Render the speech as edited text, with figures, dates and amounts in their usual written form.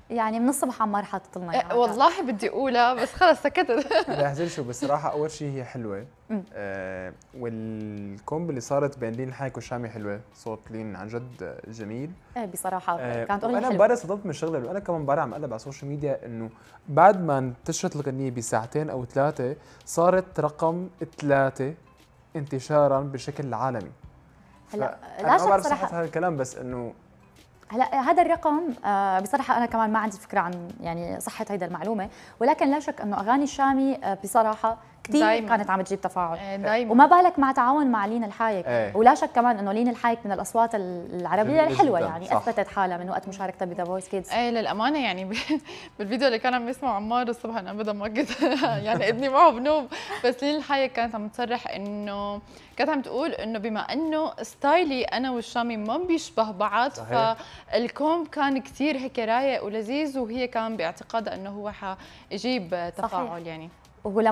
يعني من الصبح عمار حاطط لنا اياها. والله بدي اقولها بس خلص سكتت. لا شو بصراحه اول شيء هي حلوه. والكومب اللي صارت بين لين الحايك وشامي حلوه، صوت لين عن جد جميل. بصراحه كانت اغنيه انا حلوه. امبارح صدمت من الشغله، وانا كمان امبارح عم اقلب على السوشيال ميديا انه بعد ما انتشرت الغنيه بساعتين او 3 صارت رقم 3 انتشارا بشكل عالمي. هلا لا شك صراحه هذا الكلام، بس انه هلا هذا الرقم بصراحه انا كمان ما عندي فكره عن يعني صحه هيدا المعلومه، ولكن لا شك انه اغاني الشامي بصراحه كثير كانت عم تجيب تفاعل دايما، وما بالك مع تعاون مع لين الحايك. ولا شك كمان انه لين الحايك من الاصوات العربيه الحلوه، يعني صح. اثبتت حالها من وقت مشاركتها بذا فويس كيدز. للامانه يعني بالفيديو اللي كان عم يسمع عمار الصبح انا ابدا ما كنت يعني اذني معه بنوم، بس لين الحايك كانت عم تصرح انه كانت عم تقول انه بما انه ستايلي انا والشامي ما بيشبه بعض، فالكومب كان كثير هيك رايق ولذيذ، وهي كان باعتقادها انه هو حيجيب تفاعل. يعني